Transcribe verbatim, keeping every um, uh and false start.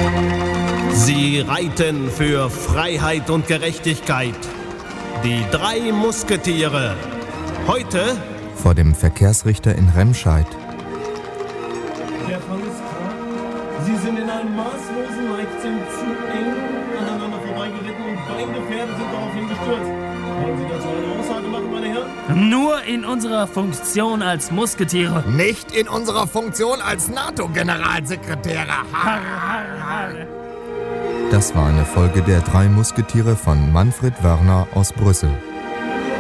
Sie reiten für Freiheit und Gerechtigkeit. Die drei Musketiere. Heute vor dem Verkehrsrichter in Remscheid. Der Fall ist klar. Sie sind in einem maßlosen Leichtsinn zu eng aneinander vorbeigeritten und beide Pferde sind daraufhin gestürzt. Wollen Sie dazu eine Aussage machen, meine Herren? Nur in unserer Funktion als Musketiere. Nicht in unserer Funktion als NATO-Generalsekretäre. Har, har, har. Das war eine Folge der drei Musketiere von Manfred Wörner aus Brüssel.